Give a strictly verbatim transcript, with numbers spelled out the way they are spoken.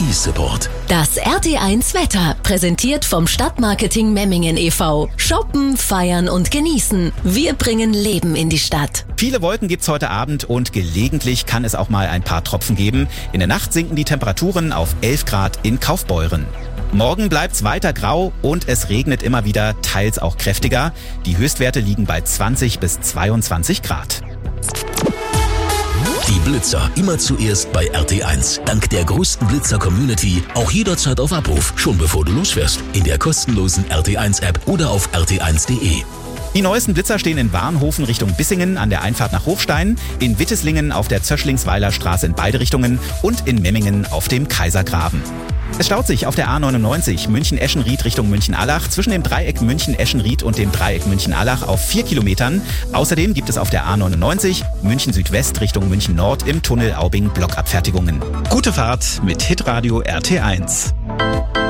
E-Support. Das R T eins Wetter, präsentiert vom Stadtmarketing Memmingen e V Shoppen, feiern und genießen. Wir bringen Leben in die Stadt. Viele Wolken gibt's heute Abend und gelegentlich kann es auch mal ein paar Tropfen geben. In der Nacht sinken die Temperaturen auf elf Grad in Kaufbeuren. Morgen bleibt's weiter grau und es regnet immer wieder, teils auch kräftiger. Die Höchstwerte liegen bei zwanzig bis zweiundzwanzig Grad. Die Blitzer immer zuerst bei R T eins. Dank der größten Blitzer-Community auch jederzeit auf Abruf, schon bevor du losfährst. In der kostenlosen R T eins App oder auf r t eins punkt d e. Die neuesten Blitzer stehen in Warnhofen Richtung Bissingen an der Einfahrt nach Hochstein, in Witteslingen auf der Zöschlingsweiler Straße in beide Richtungen und in Memmingen auf dem Kaisergraben. Es staut sich auf der A neunundneunzig München-Eschenried Richtung München-Allach zwischen dem Dreieck München-Eschenried und dem Dreieck München-Allach auf vier Kilometern. Außerdem gibt es auf der A neunundneunzig München-Südwest Richtung München-Nord im Tunnel Aubing Blockabfertigungen. Gute Fahrt mit Hitradio R T eins.